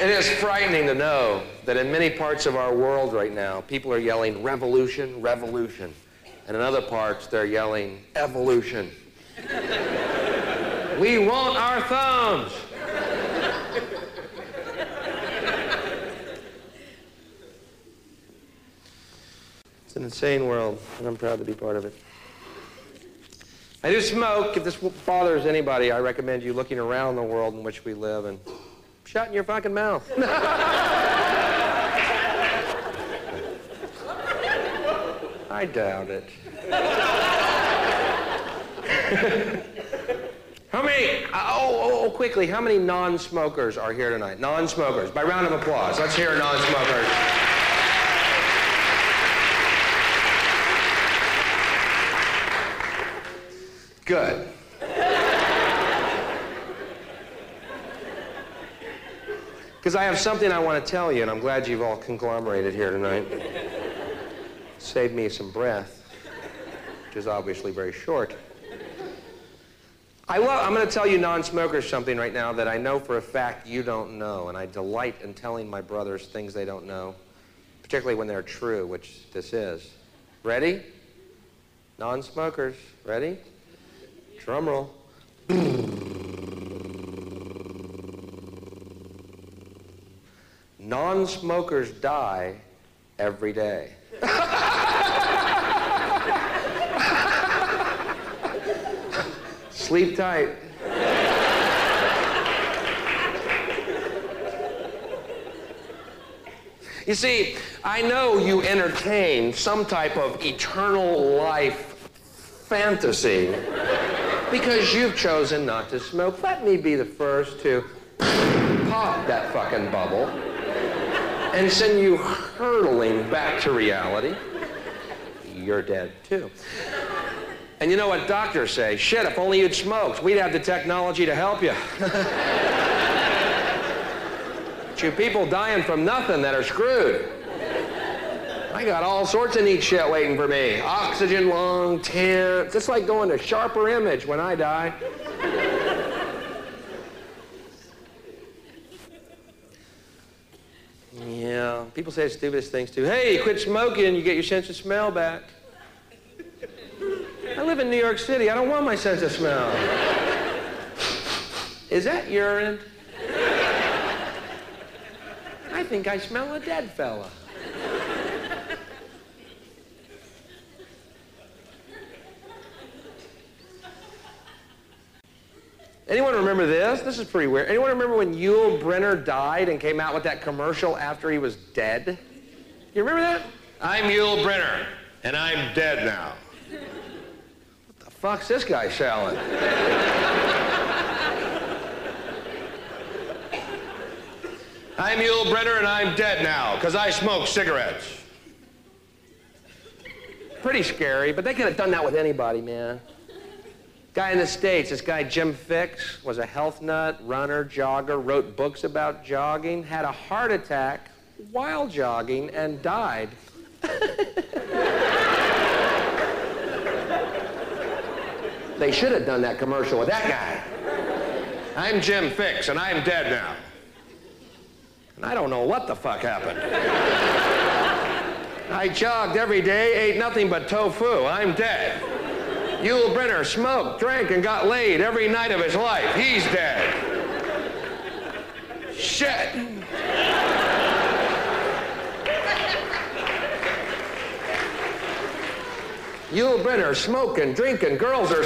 It is frightening to know that in many parts of our world right now, people are yelling revolution, revolution. And in other parts, they're yelling evolution. We want our thumbs. It's an insane world, and I'm proud to be part of it. I do smoke. If this bothers anybody, I recommend you looking around the world in which we live and shutting your fucking mouth. I doubt it. How many, quickly, how many non-smokers are here tonight? Non-smokers, by round of applause. Let's hear non-smokers. Good. Because I have something I want to tell you, and I'm glad you've all conglomerated here tonight. Saved me some breath, which is obviously very short. I'm going to tell you non-smokers something right now that I know for a fact you don't know, and I delight in telling my brothers things they don't know, particularly when they're true, which this is. Ready? Non-smokers, ready? Drum roll. Non-smokers die every day. Sleep tight. You see, I know you entertain some type of eternal life fantasy because you've chosen not to smoke. Let me be the first to pop that fucking bubble and send you hurtling back to reality. You're dead, too. And you know what doctors say? Shit, if only you'd smoked, we'd have the technology to help you. But you people dying from nothing that are screwed. I got all sorts of neat shit waiting for me. Oxygen lung, tent. It's like going to Sharper Image when I die. Yeah, people say the stupidest things too. Hey, quit smoking, you get your sense of smell back. I live in New York City. I don't want my sense of smell. Is that urine? I think I smell a dead fella. Anyone remember this? This is pretty weird. Anyone remember when Yul Brynner died and came out with that commercial after he was dead? You remember that? I'm Yul Brynner, and I'm dead now. What the fuck's this guy selling? I'm Yul Brynner, and I'm dead now, because I smoke cigarettes. Pretty scary, but they could have done that with anybody, man. Guy in the States, this guy Jim Fixx, was a health nut, runner, jogger, wrote books about jogging, had a heart attack while jogging, and died. They should have done that commercial with that guy. I'm Jim Fixx, and I'm dead now. And I don't know what the fuck happened. I jogged every day, ate nothing but tofu. I'm dead. Yul Brynner smoked, drank, and got laid every night of his life. He's dead. Shit. Yul Brynner smoking, drinking, girls are